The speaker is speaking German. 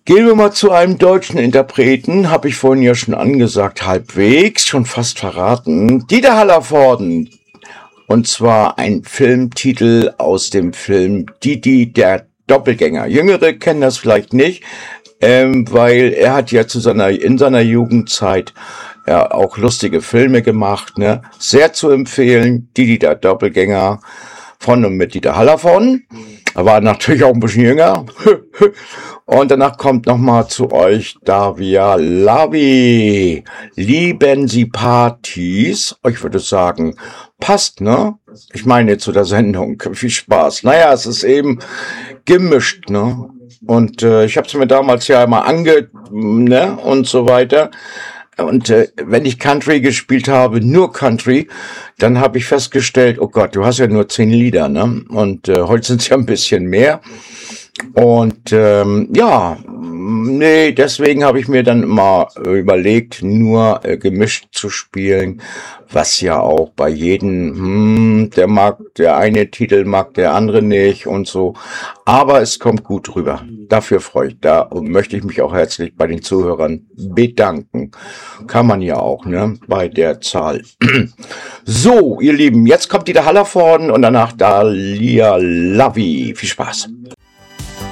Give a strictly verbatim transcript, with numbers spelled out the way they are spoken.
Gehen wir mal zu einem deutschen Interpreten, habe ich vorhin ja schon angesagt, halbwegs, schon fast verraten. Dieter Hallervorden. Und zwar ein Filmtitel aus dem Film Didi, der Doppelgänger. Jüngere kennen das vielleicht nicht, ähm, weil er hat ja zu seiner, in seiner Jugendzeit ja auch lustige Filme gemacht, ne? Sehr zu empfehlen, Didi, der Doppelgänger von und mit Dieter Hallervorden. Er war natürlich auch ein bisschen jünger. Und danach kommt nochmal zu euch Davia Lavi. Lieben Sie Partys? Ich würde sagen, passt, ne? Ich meine zu der Sendung. Viel Spaß. Naja, es ist eben gemischt, ne? Und äh, ich habe es mir damals ja immer ange... ne? Und so weiter. Und äh, wenn ich Country gespielt habe, nur Country, dann habe ich festgestellt, oh Gott, du hast ja nur zehn Lieder, ne? Und äh, heute sind es ja ein bisschen mehr. Und ähm, ja, nee, deswegen habe ich mir dann mal überlegt, nur äh, gemischt zu spielen, was ja auch bei jedem, hm, der mag, der eine Titel mag der andere nicht und so. Aber es kommt gut rüber. Dafür freue ich, da möchte ich mich auch herzlich bei den Zuhörern bedanken. Kann man ja auch, ne, bei der Zahl. So, ihr Lieben, jetzt kommt Dieter Hallervorden und danach Davia Lavi. Viel Spaß.